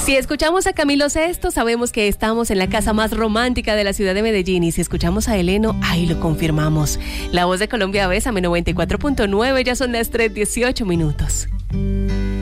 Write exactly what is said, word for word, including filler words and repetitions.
Si escuchamos a Camilo Sesto, sabemos que estamos en la casa más romántica de la ciudad de Medellín. Y si escuchamos a Heleno, ahí lo confirmamos. La Voz de Colombia, Bésame noventa y cuatro punto nueve, ya son las tres dieciocho minutos.